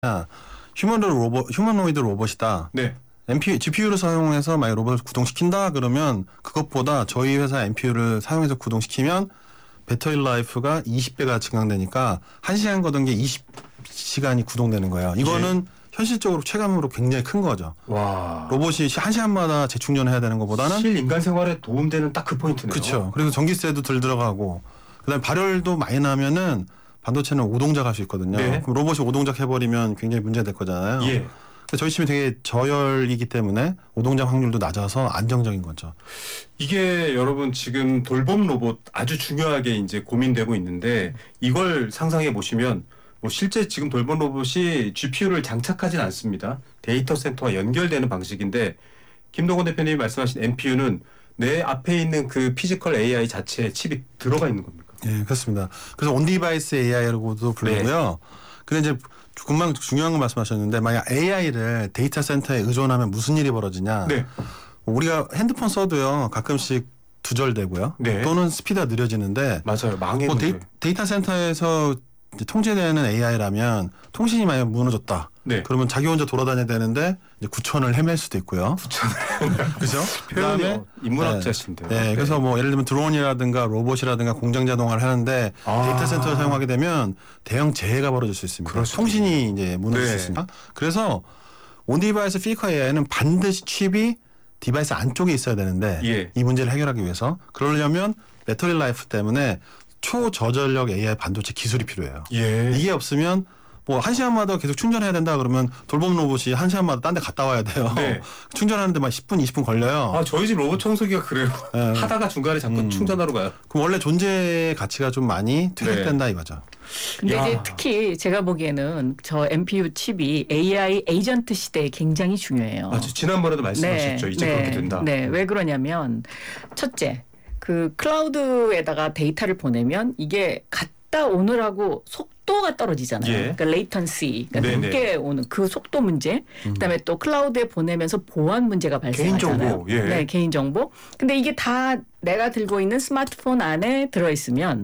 휴머노이드 로봇이다. 네. GPU를 사용해서 만약 로봇을 구동시킨다 그러면 그것보다 저희 회사 NPU를 사용해서 구동시키면 배터리 라이프가 20배가 증강되니까 1시간 거던 게 20시간이 구동되는 거예요. 이거는 현실적으로 체감으로 굉장히 큰 거죠. 와. 로봇이 1시간마다 재충전해야 되는 것보다는 실인간 생활에 도움되는 딱 그 포인트네요. 그렇죠. 그리고 전기세도 덜 들어가고 그다음에 발열도 많이 나면은 반도체는 오동작 할 수 있거든요. 네. 그럼 로봇이 오동작 해버리면 굉장히 문제가 될 거잖아요. 예. 저희 집이 되게 저열이기 때문에 오동작 확률도 낮아서 안정적인 거죠. 이게 여러분 지금 돌봄 로봇 아주 중요하게 이제 고민되고 있는데 이걸 상상해 보시면 뭐 실제 지금 돌봄 로봇이 GPU를 장착하진 않습니다. 데이터 센터와 연결되는 방식인데 김동건 대표님이 말씀하신 NPU는 내 앞에 있는 그 피지컬 AI 자체에 칩이 들어가 있는 겁니까? 예, 그렇습니다. 그래서 온디바이스 AI라고도 부르고요. 근데 이제 금방 중요한 거 말씀하셨는데 만약 AI를 데이터 센터에 의존하면 무슨 일이 벌어지냐. 네. 우리가 핸드폰 써도요. 가끔씩 두절되고요. 네. 또는 스피드가 느려지는데 맞아요. 망해. 뭐 데이터 센터에서 이제 통제되는 AI라면 통신이 만약 무너졌다. 네. 그러면 자기 혼자 돌아다녀야 되는데 이제 구천을 헤맬 수도 있고요. 그렇죠? 표현이 인문학자신데요. 네. 그래서 뭐 예를 들면 드론이라든가 로봇이라든가 공장 자동화를 하는데 데이터 센터를 사용하게 되면 대형 재해가 벌어질 수 있습니다. 그렇습니다. 통신이 이제 무너질 수 있습니다. 그래서 온디바이스 피지컬 AI는 반드시 칩이 디바이스 안쪽에 있어야 되는데 이 문제를 해결하기 위해서 그러려면 배터리 라이프 때문에 초저전력 AI 반도체 기술이 필요해요. 이게 없으면 뭐 1시간마다 계속 충전해야 된다 그러면 돌봄 로봇이 1시간마다 딴 데 갔다 와야 돼요. 네. 충전하는데 막 10분, 20분 걸려요. 아, 저희 집 로봇 청소기가 그래요. 네. 하다가 중간에 자꾸 충전하러 가요. 그럼 원래 존재의 가치가 좀 많이 퇴색된다 이거죠. 근데 이제 특히 제가 보기에는 저 NPU 칩이 AI 에이전트 시대에 굉장히 중요해요. 아, 지난번에도 말씀하셨죠. 이제 그렇게 된다. 네, 왜 그러냐면 첫째, 그 클라우드에다가 데이터를 보내면 이게 갔다 오느라고 속도가 떨어지잖아요. 그러니까 레이턴시, 그러니까 늦게 오는 그 속도 문제. 그다음에 또 클라우드에 보내면서 보안 문제가 발생하잖아요. 개인정보. 네, 개인정보. 근데 이게 다 내가 들고 있는 스마트폰 안에 들어있으면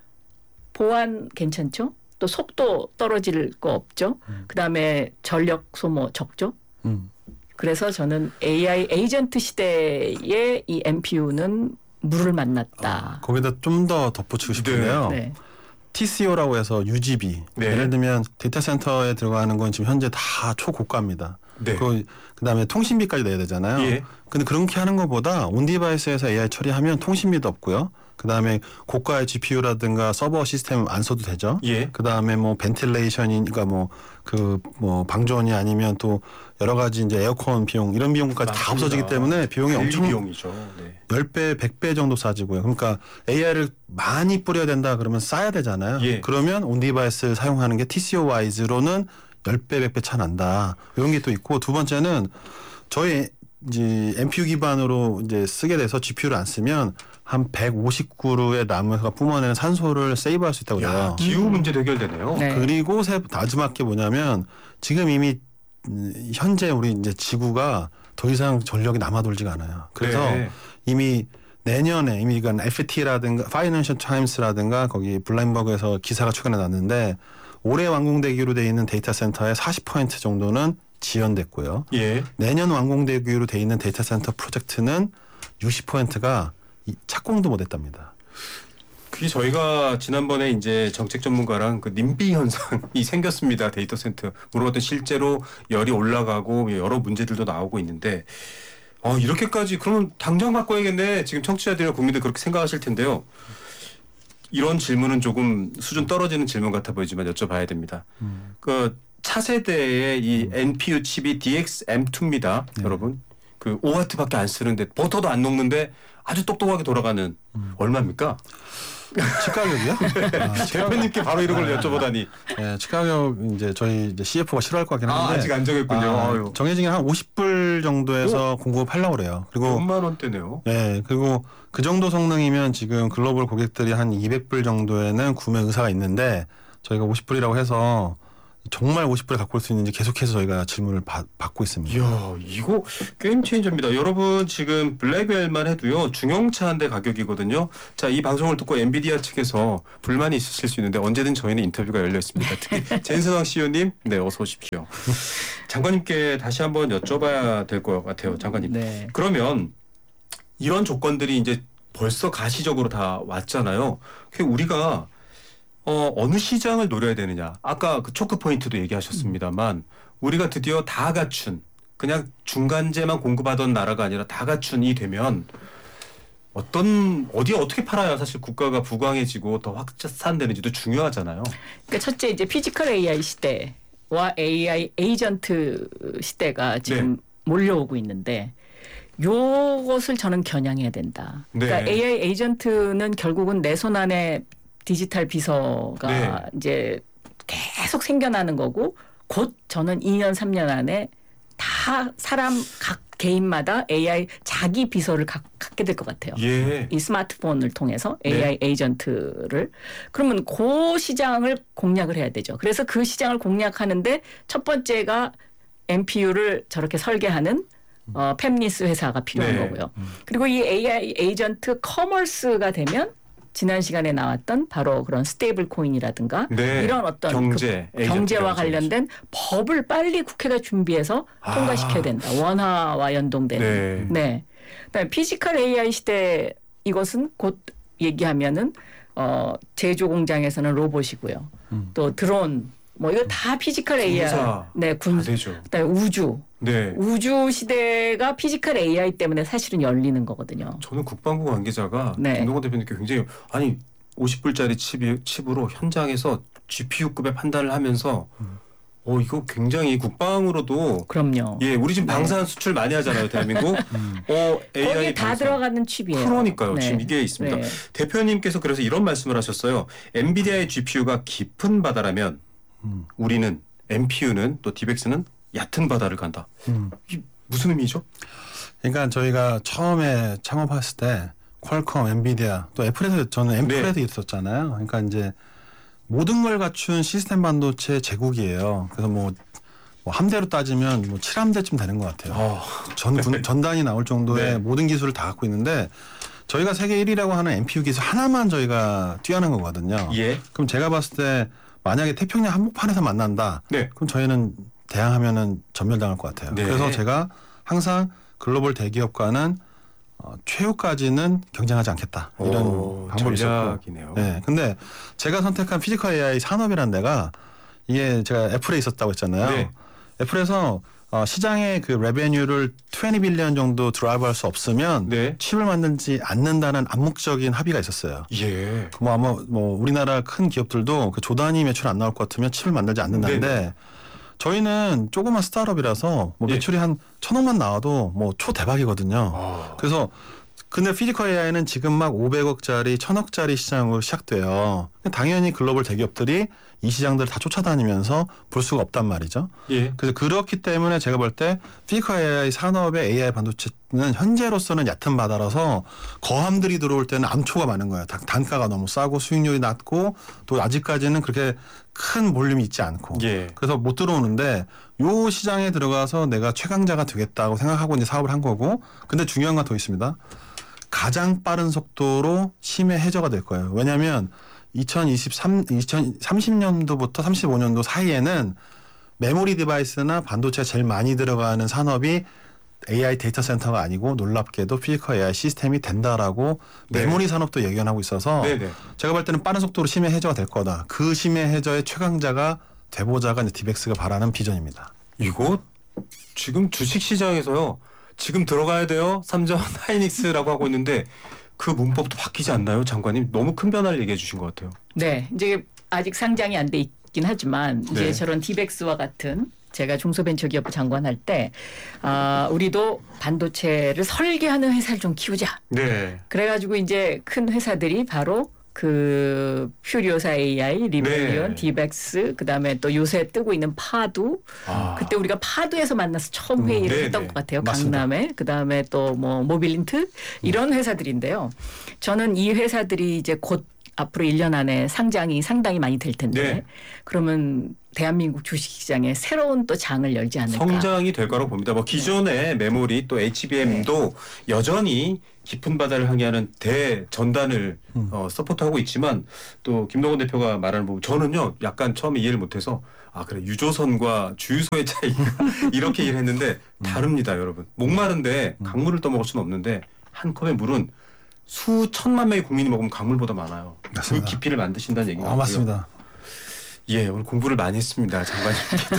보안 괜찮죠? 또 속도 떨어질 거 없죠? 그다음에 전력 소모 적죠? 그래서 저는 AI 에이전트 시대의 이 NPU는 물을 만났다. 거기다 좀 더 덧붙이고 싶은데요. TCO라고 해서 UGB. 예를 들면 데이터 센터에 들어가는 건 지금 현재 다 초고가입니다. 그다음에 통신비까지 내야 되잖아요. 근데 그렇게 하는 것보다 온디바이스에서 AI 처리하면 통신비도 없고요. 그다음에 고가의 GPU라든가 서버 시스템 안 써도 되죠. 그다음에 뭐 벤틸레이션이 그러니까 뭐 방전이 아니면 또 여러 가지 이제 에어컨 비용 이런 비용까지 다 없어지기 때문에 비용이 엄청 비용이죠. 10배, 100배 정도 싸지고요. 그러니까 AI를 많이 뿌려야 된다 그러면 싸야 되잖아요. 그러면 온디바이스를 사용하는 게 TCO 와이즈로는 10배, 100배 차 난다. 이런 게 또 있고 두 번째는 저희 이제 NPU 기반으로 이제 쓰게 돼서 GPU를 안 쓰면 한 150그루의 나무가 뿜어내는 산소를 세이브할 수 있다고 해요. 기후 문제도 해결되네요. 그리고 마지막 게 뭐냐면 지금 이미 현재 우리 이제 지구가 더 이상 전력이 남아 돌지가 않아요. 그래서 이미 내년에 이미 이건 FT라든가 파이낸셜 타임스라든가 거기 블룸버그에서 기사가 최근에 났는데 올해 완공되기로 돼 있는 데이터 센터의 40% 정도는 지연됐고요. 내년 완공되기로 돼 있는 데이터 센터 프로젝트는 60%가 착공도 못했답니다. 그게 저희가 지난번에 이제 정책 전문가랑 그 님비 현상이 생겼습니다. 데이터 센터 물어봤더니 실제로 열이 올라가고 여러 문제들도 나오고 있는데 이렇게까지 그러면 당장 바꿔야겠네. 지금 청취자들이나 국민들 그렇게 생각하실 텐데요. 이런 질문은 조금 수준 떨어지는 질문 같아 보이지만 여쭤봐야 됩니다. 그 차세대의 이 NPU 칩이 DX-M2입니다. 여러분. 그 5W밖에 안 쓰는데 버터도 안 녹는데 아주 똑똑하게 돌아가는 얼마입니까? 칩가격이요? 대표님께 바로 이런 걸 여쭤보다니. 네, 칩가격 이제 저희 이제 CFO가 싫어할 것 같긴 한데 아직 안 정했군요. 정해진 게 한 50불 정도에서 공급하려고 그래요. 그리고 6만 원대네요. 네, 그리고 그 정도 성능이면 지금 글로벌 고객들이 한 200불 정도에는 구매 의사가 있는데 저희가 50불이라고 해서 정말 50불에 갖고 올 수 있는지 계속해서 저희가 질문을 받고 있습니다. 이야, 이거 게임 체인저입니다. 여러분 지금 블랙웰만 해도요 중형차 한 대 가격이거든요. 자, 이 방송을 듣고 엔비디아 측에서 불만이 있으실 수 있는데 언제든 저희는 인터뷰가 열려 있습니다. 특히 젠승왕 CEO님, 네, 어서 오십시오. 장관님께 다시 한번 여쭤봐야 될 것 같아요, 장관님. 네. 그러면 이런 조건들이 이제 벌써 가시적으로 다 왔잖아요. 우리가 어느 시장을 노려야 되느냐. 아까 그 초크 포인트도 얘기하셨습니다만 우리가 드디어 다 갖춘 그냥 중간재만 공급하던 나라가 아니라 다 갖춘이 되면 어디에 어떻게 팔아야 사실 국가가 부강해지고 더 확산되는지도 중요하잖아요. 그러니까 첫째 이제 피지컬 AI 시대와 AI 에이전트 시대가 지금 네. 몰려오고 있는데 요것을 저는 겨냥해야 된다. 그러니까 네. AI 에이전트는 결국은 내 손 안에 디지털 비서가 네. 이제 계속 생겨나는 거고 곧 저는 2년 3년 안에 다 사람 각 개인마다 AI 자기 비서를 갖게 될 것 같아요. 예. 이 스마트폰을 통해서 AI 네. 에이전트를. 그러면 그 시장을 공략을 해야 되죠. 그래서 그 시장을 공략하는데 첫 번째가 NPU를 저렇게 설계하는 팹리스 회사가 필요한 네. 거고요. 그리고 이 AI 에이전트 커머스가 되면 지난 시간에 나왔던 바로 그런 스테이블 코인이라든가 네. 이런 어떤 경제와 관련된 법을 빨리 국회가 준비해서 통과시켜야 된다. 원화와 연동되는. 네. 네. 그다음에 피지컬 AI 시대 이것은 곧 얘기하면은 제조 공장에서는 로봇이고요. 또 드론 뭐 이거 다 피지컬 AI. 네, 군사. 그다음에 우주. 네. 우주 시대가 피지컬 AI 때문에 사실은 열리는 거거든요. 저는 국방부 관계자가 네. 김동관 대표님께 굉장히 50불짜리 칩으로 현장에서 GPU급의 판단을 하면서 이거 굉장히 국방으로도 그럼요. 예, 우리 지금 방산 수출 많이 하잖아요, 대한민국. AI 거기에 다 들어가는 칩이에요. 그러니까요. 네. 지금 이게 있습니다. 네. 대표님께서 그래서 이런 말씀을 하셨어요. 엔비디아의 GPU가 깊은 바다라면 우리는 NPU는 또 디벡스는 얕은 바다를 간다. 이게 무슨 의미죠? 그러니까 저희가 처음에 창업했을 때 퀄컴, 엔비디아 또 애플에서 저는 애플에도 네. 있었잖아요. 그러니까 이제 모든 걸 갖춘 시스템 반도체 제국이에요. 그래서 뭐 함대로 따지면 뭐 7함대쯤 되는 것 같아요. 전단이 나올 정도의 네. 모든 기술을 다 갖고 있는데 저희가 세계 1위라고 하는 NPU 기술 하나만 저희가 뛰어난 거거든요. 예. 그럼 제가 봤을 때 만약에 태평양 한복판에서 만난다. 네. 그럼 저희는 대항하면은 전멸당할 것 같아요. 네. 그래서 제가 항상 글로벌 대기업과는 최후까지는 경쟁하지 않겠다. 이런 방법이 전략이네요. 네. 근데 제가 선택한 피지컬 AI 산업이라는 데가 이게 제가 애플에 있었다고 했잖아요. 네. 애플에서 시장의 그 레베뉴를 20빌리언 정도 드라이브할 수 없으면 네. 칩을 만들지 않는다는 암묵적인 합의가 있었어요. 예. 뭐 아마 우리나라 큰 기업들도 그 조단위 매출 안 나올 것 같으면 칩을 만들지 않는다는데 네. 저희는 조그만 스타트업이라서 매출이 한 1,000억만 나와도 초대박이거든요. 그래서 근데 피지컬 AI는 지금 막 500억짜리, 1,000억짜리 시장으로 시작돼요. 당연히 글로벌 대기업들이 이 시장들을 다 쫓아다니면서 볼 수가 없단 말이죠. 예. 그래서 그렇기 때문에 제가 볼 때 피지컬 AI 산업의 AI 반도체는 현재로서는 얕은 바다라서 거함들이 들어올 때는 암초가 많은 거예요. 단가가 너무 싸고 수익률이 낮고 또 아직까지는 그렇게 큰 볼륨이 있지 않고 예. 그래서 못 들어오는데 요 시장에 들어가서 내가 최강자가 되겠다고 생각하고 이제 사업을 한 거고 근데 중요한 건 더 있습니다. 가장 빠른 속도로 심해 해저가 될 거예요. 왜냐하면 2030년도부터 35년도 사이에는 메모리 디바이스나 반도체가 제일 많이 들어가는 산업이 AI 데이터 센터가 아니고 놀랍게도 피지컬 AI 시스템이 된다라고 네. 메모리 산업도 예견하고 있어서 네네. 제가 볼 때는 빠른 속도로 심해 해저가 될 거다. 그 심해 해저의 최강자가 되보자가 이제 디벡스가 바라는 비전입니다. 이거 지금 주식시장에서요. 지금 들어가야 돼요. 삼성 하이닉스라고 하고 있는데 그 문법도 바뀌지 않나요, 장관님? 너무 큰 변화를 얘기해 주신 것 같아요. 네, 이제 아직 상장이 안 돼 있긴 하지만 이제 네. 저런 디벡스와 같은 제가 중소벤처기업부 장관할 때 우리도 반도체를 설계하는 회사를 좀 키우자. 네. 그래가지고 이제 큰 회사들이 바로 그 퓨리오사 AI, 리벨리온, 네. 디벡스, 그다음에 또 요새 뜨고 있는 파두. 그때 우리가 파두에서 만나서 처음 회의를 했던 것 같아요. 맞습니다. 강남에. 그다음에 또 뭐 모빌린트 이런 회사들인데요. 저는 이 회사들이 이제 곧 앞으로 1년 안에 상장이 상당히 많이 될 텐데 네. 그러면 대한민국 주식시장에 새로운 또 장을 열지 않을까. 성장이 될 거라고 봅니다. 뭐 기존의 메모리 또 HBM도 여전히 깊은 바다를 항해하는 대전단을 서포트하고 있지만 또 김동원 대표가 말하는 부분 저는요 약간 처음에 이해를 못해서 그래 유조선과 주유소의 차이가 이렇게 이해를 했는데 다릅니다 여러분. 목마른데 강물을 떠먹을 수는 없는데 한 컵의 물은 수천만 명의 국민이 먹으면 강물보다 많아요. 맞습니다. 그 깊이를 만드신다는 얘기가 맞습니다. 예, 오늘 공부를 많이 했습니다. 장관님.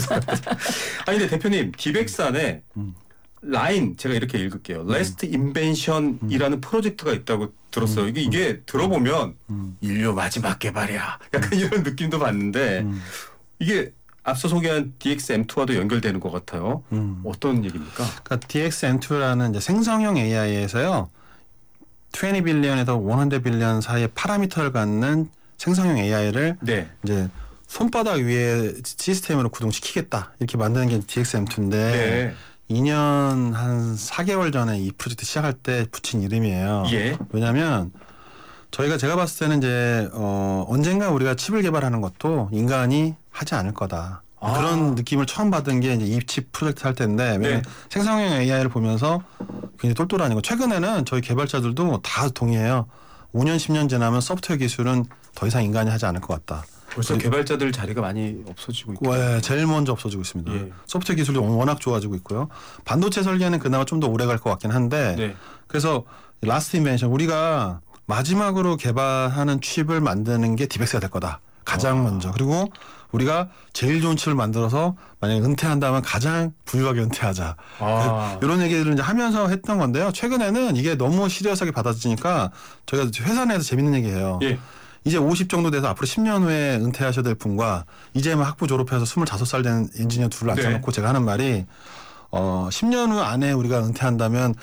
아니 근데 대표님 디벡스 안에 라인 제가 이렇게 읽을게요. Last Invention이라는 프로젝트가 있다고 들었어요. 이게 들어보면 인류 마지막 개발이야. 약간 이런 느낌도 받는데 이게 앞서 소개한 DXM2와도 연결되는 것 같아요. 어떤 얘기입니까? 그러니까 DXM2라는 이제 생성형 AI에서요. 20 빌리언에서 100 빌리언 사이의 파라미터를 갖는 생성형 AI를 이제 손바닥 위에 시스템으로 구동시키겠다 이렇게 만드는 게 DXM2인데 2년 한 4개월 전에 이 프로젝트 시작할 때 붙인 이름이에요. 왜냐하면 제가 봤을 때는 이제 언젠가 우리가 칩을 개발하는 것도 인간이 하지 않을 거다. 그런 느낌을 처음 받은 게 이제 이 칩 프로젝트 할 때인데 왜냐면 생성형 AI를 보면서 굉장히 똘똘하니까 최근에는 저희 개발자들도 다 동의해요. 5년 10년 지나면 소프트웨어 기술은 더 이상 인간이 하지 않을 것 같다. 벌써 개발자들 자리가 많이 없어지고 있고. 제일 먼저 없어지고 있습니다. 소프트웨어 기술이 워낙 좋아지고 있고요. 반도체 설계는 그나마 좀 더 오래 갈 것 같긴 한데 그래서 라스트 인벤션 우리가 마지막으로 개발하는 칩을 만드는 게 디벡스가 될 거다. 가장 먼저. 그리고 우리가 제일 좋은 칩을 만들어서 만약에 은퇴한다면 가장 부유하게 은퇴하자. 이런 얘기를 이제 하면서 했던 건데요. 최근에는 이게 너무 시리어스하게 받아들이니까 저희가 회사 내에서 재밌는 얘기예요. 이제 50 정도 돼서 앞으로 10년 후에 은퇴하셔야 될 분과 이제 막 학부 졸업해서 25살 된 엔지니어 둘을 앉혀놓고 제가 하는 말이 10년 후 안에 우리가 은퇴한다면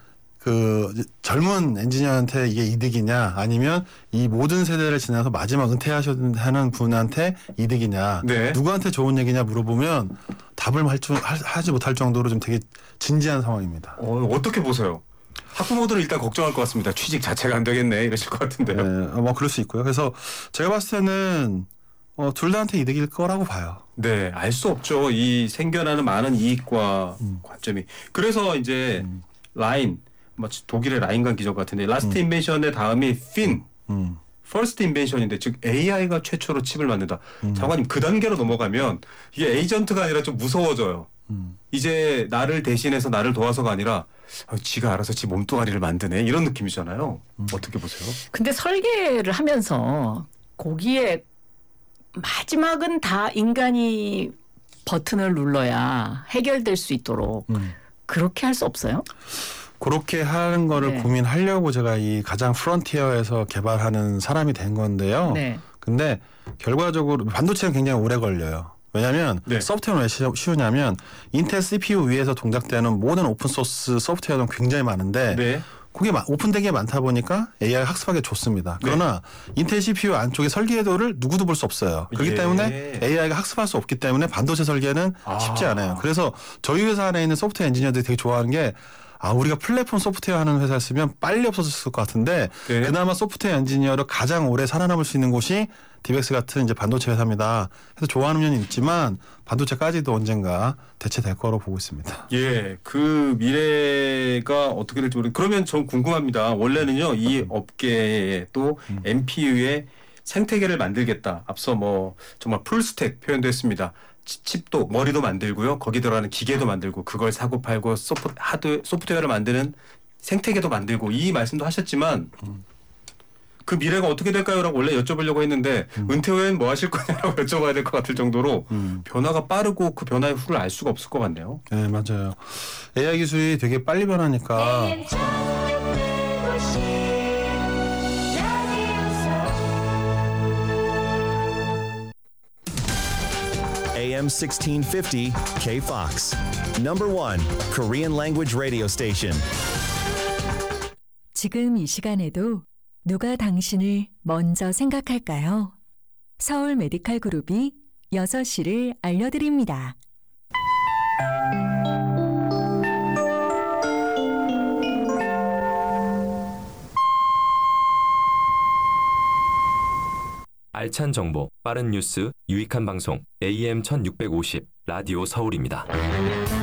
그 젊은 엔지니어한테 이게 이득이냐 아니면 이 모든 세대를 지나서 마지막 은퇴하셔야 하는 분한테 이득이냐 누구한테 좋은 얘기냐 물어보면 답을 하지 못할 정도로 좀 되게 진지한 상황입니다. 어떻게 보세요? 학부모들은 일단 걱정할 것 같습니다. 취직 자체가 안 되겠네 이러실 것 같은데요. 뭐 그럴 수 있고요. 그래서 제가 봤을 때는 둘 다한테 이득일 거라고 봐요. 네, 알 수 없죠. 이 생겨나는 많은 이익과 관점이. 그래서 이제 라인, 마치 독일의 라인간 기적 같은데 라스트 인벤션의 다음이 핀, 퍼스트 인벤션인데 즉 AI가 최초로 칩을 만든다. 장관님 그 단계로 넘어가면 이게 에이전트가 아니라 좀 무서워져요. 이제 나를 대신해서 나를 도와서가 아니라 지가 알아서 지 몸뚱아리를 만드네 이런 느낌이잖아요. 어떻게 보세요? 근데 설계를 하면서 거기에 마지막은 다 인간이 버튼을 눌러야 해결될 수 있도록 그렇게 할 수 없어요? 그렇게 하는 거를 고민하려고 제가 이 가장 프론티어에서 개발하는 사람이 된 건데요. 근데 결과적으로 반도체는 굉장히 오래 걸려요. 왜냐하면 소프트웨어는 왜 쉬우냐면 인텔 CPU 위에서 동작되는 모든 오픈소스 소프트웨어는 굉장히 많은데 그게 오픈되게 많다 보니까 AI 학습하기 좋습니다. 그러나 인텔 CPU 안쪽에 설계도를 누구도 볼 수 없어요. 그렇기 때문에 AI가 학습할 수 없기 때문에 반도체 설계는 쉽지 않아요. 그래서 저희 회사 안에 있는 소프트웨어 엔지니어들이 되게 좋아하는 게 우리가 플랫폼 소프트웨어 하는 회사였으면 빨리 없어졌을 것 같은데 그나마 소프트웨어 엔지니어로 가장 오래 살아남을 수 있는 곳이 디벡스 같은 이제 반도체 회사입니다. 그래서 좋아하는 면이 있지만 반도체까지도 언젠가 대체될 거로 보고 있습니다. 그 미래가 어떻게 될지 모르겠는데 그러면 전 궁금합니다. 원래는요 이 업계에 또 NPU의 생태계를 만들겠다. 앞서 뭐 정말 풀스택 표현도 했습니다. 칩도 머리도 만들고요. 거기 들어가는 기계도 만들고 그걸 사고 팔고 소프트웨어를 만드는 생태계도 만들고 이 말씀도 하셨지만 그 미래가 어떻게 될까요? 라고 원래 여쭤보려고 했는데 은퇴 후엔 뭐 하실 거냐라고 여쭤봐야 될 것 같을 정도로 변화가 빠르고 그 변화의 후를 알 수가 없을 것 같네요. 네, 맞아요. AI 기술이 되게 빨리 변하니까 AM 1650 KFOX. Number 1 Korean language radio station. 지금 이 시간에도 누가 당신을 먼저 생각할까요? 서울 메디칼 그룹이 6시를 알려드립니다. 알찬 정보, 빠른 뉴스, 유익한 방송 AM 1650 라디오 서울입니다.